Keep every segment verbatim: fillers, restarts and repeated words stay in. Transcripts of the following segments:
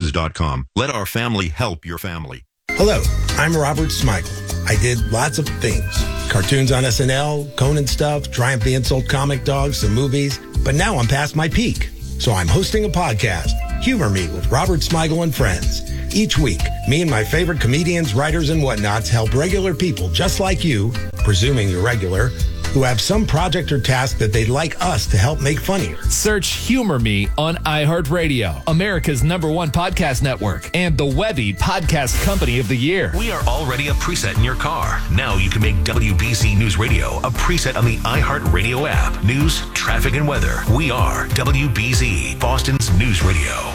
Solutions dot com. Let our family help your family. Hello, I'm Robert Smigel. I did lots of things. Cartoons on S N L, Conan stuff, Triumph the Insult comic dogs, some movies. But now I'm past my peak. So I'm hosting a podcast, Humor Me with Robert Smigel and Friends. Each week, me and my favorite comedians, writers, and whatnots help regular people just like you, presuming you're regular, who have some project or task that they'd like us to help make funnier. Search Humor Me on iHeartRadio, America's number one podcast network, and the Webby Podcast Company of the Year. We are already a preset in your car. Now you can make W B Z News Radio a preset on the iHeartRadio app. News, traffic, and weather. We are W B Z, Boston's News Radio.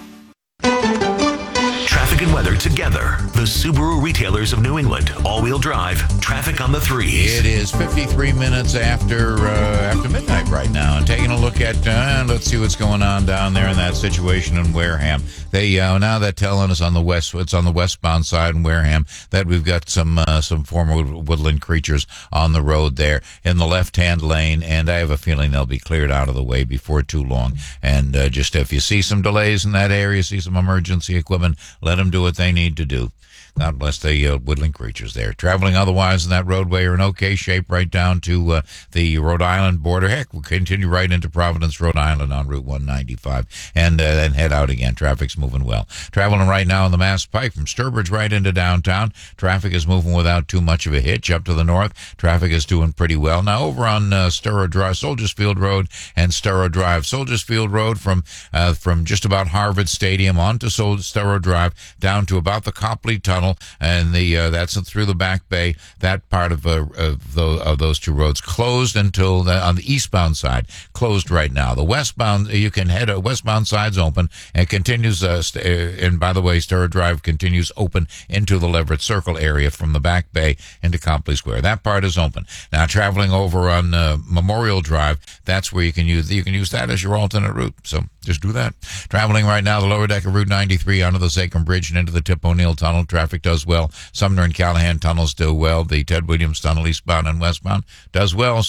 Traffic and weather together. The Subaru retailers of New England. All-wheel drive. Traffic on the threes. It is fifty-three minutes after uh, after midnight right now, and taking a look at uh, let's see what's going on down there in that situation in Wareham. They uh, now they're telling us on the west, it's on the westbound side in Wareham, that we've got some uh, some former woodland creatures on the road there in the left-hand lane, and I have a feeling they'll be cleared out of the way before too long. And uh, just if you see some delays in that area, see some emergency equipment, let them do what they need to do. God bless the uh, woodland creatures there. Traveling otherwise in that roadway are in okay shape right down to uh, the Rhode Island border. Heck, we'll continue right into Providence, Rhode Island on Route one ninety-five and uh, then head out again. Traffic's moving well. Traveling right now on the Mass Pike from Sturbridge right into downtown. Traffic is moving without too much of a hitch. Up to the north, traffic is doing pretty well. Now over on uh, Sturrow Drive, Soldiers Field Road and Sturrow Drive. Soldiers Field Road from uh, from just about Harvard Stadium onto Sol- Sturrow Drive down to about the Copley Tunnel, and the uh, that's through the Back Bay. That part of, uh, of, those, of those two roads closed until the, on the eastbound side, closed right now. The westbound, you can head, uh, westbound side's open and continues, uh, st- uh, and by the way, Sturrow Drive continues open into the Leverett Circle area from the Back Bay into Copley Square. That part is open. Now traveling over on uh, Memorial Drive, that's where you can use, you can use that as your alternate route. So just do that. Traveling right now, the lower deck of Route ninety-three onto the Sacrum Bridge and into the Tip O'Neill Tunnel. Traffic does well. Sumner and Callahan tunnels do well. The Ted Williams Tunnel eastbound and westbound does well.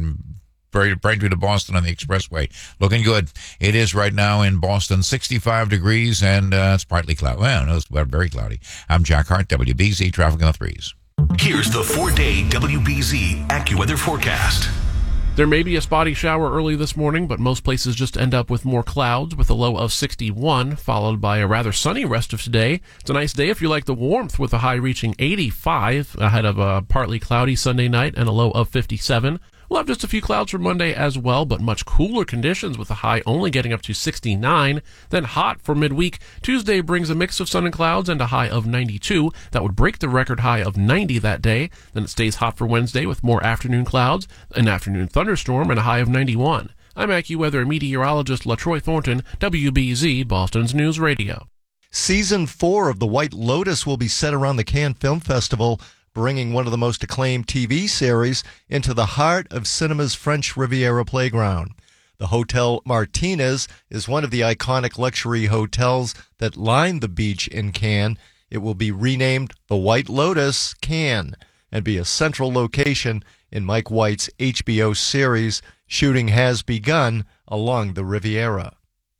Braintree to Boston on the expressway. Looking good. It is right now in Boston, sixty-five degrees, and uh, it's partly cloudy. Well, no, it's very cloudy. I'm Jack Hart, W B Z Traffic on the Threes. Here's the four-day W B Z AccuWeather forecast. There may be a spotty shower early this morning, but most places just end up with more clouds with a low of sixty-one, followed by a rather sunny rest of today. It's a nice day if you like the warmth, with a high reaching eighty-five ahead of a partly cloudy Sunday night and a low of fifty-seven. We'll have just a few clouds for Monday as well, but much cooler conditions with a high only getting up to sixty-nine. Then hot for midweek. Tuesday brings a mix of sun and clouds and a high of ninety-two. That would break the record high of ninety that day. Then it stays hot for Wednesday with more afternoon clouds, an afternoon thunderstorm, and a high of ninety-one. I'm AccuWeather meteorologist LaTroy Thornton, W B Z, Boston's News Radio. Season four of The White Lotus will be set around the Cannes Film Festival, bringing one of the most acclaimed T V series into the heart of cinema's French Riviera playground. The Hotel Martinez is one of the iconic luxury hotels that line the beach in Cannes. It will be renamed The White Lotus Cannes and be a central location in Mike White's H B O series. Shooting has begun along the Riviera.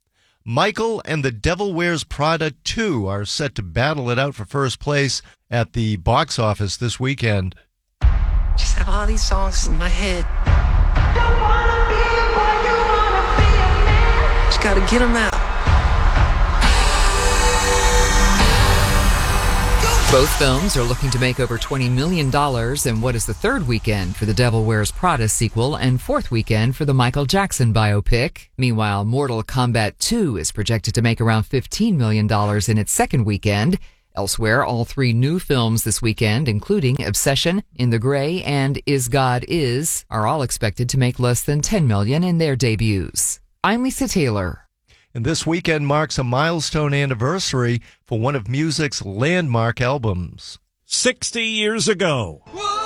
Michael and the Devil Wears Prada two are set to battle it out for first place at the box office this weekend. Just have all these songs in my head. Just gotta get them out. Both films are looking to make over twenty million dollars in what is the third weekend for the Devil Wears Prada sequel and fourth weekend for the Michael Jackson biopic. Meanwhile, Mortal Kombat two is projected to make around fifteen million dollars in its second weekend. Elsewhere, all three new films this weekend, including Obsession, In the Gray, and Is God Is, are all expected to make less than ten million dollars in their debuts. I'm Lisa Taylor. And this weekend marks a milestone anniversary for one of music's landmark albums. Sixty years ago,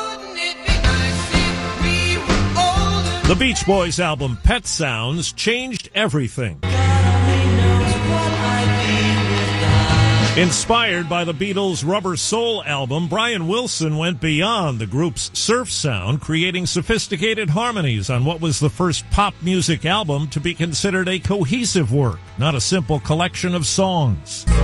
the Beach Boys album Pet Sounds changed everything. Inspired by the Beatles' Rubber Soul album, Brian Wilson went beyond the group's surf sound, creating sophisticated harmonies on what was the first pop music album to be considered a cohesive work, not a simple collection of songs.